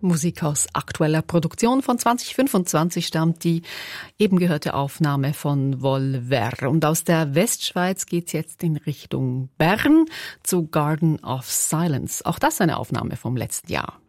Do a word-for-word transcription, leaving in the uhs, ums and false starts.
Musik aus aktueller Produktion von zwanzig fünfundzwanzig stammt die eben gehörte Aufnahme von Volver. Und aus der Westschweiz geht's jetzt in Richtung Bern zu Garden of Silence. Auch das eine Aufnahme vom letzten Jahr.